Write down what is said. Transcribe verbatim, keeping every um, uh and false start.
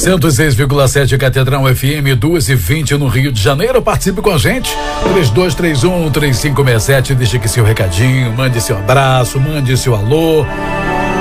cento e seis vírgula sete Catedral F M, duas e vinte no Rio de Janeiro. Participe com a gente. três dois três um, três cinco seis sete. Deixe aqui seu recadinho, mande seu abraço, mande seu alô.